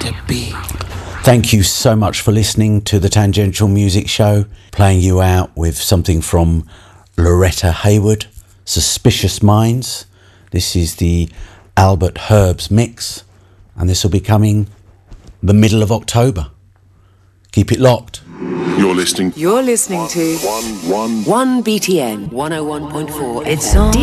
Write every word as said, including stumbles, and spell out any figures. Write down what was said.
to be. Thank you so much for listening to the Tangential Music Show, playing you out with something from Loretta Hayward, Suspicious Minds. This is the Albert Herbs mix, and this will be coming the middle of October. Keep it locked. You're listening. You're listening to one, one, one B T N one oh one point four. It's on.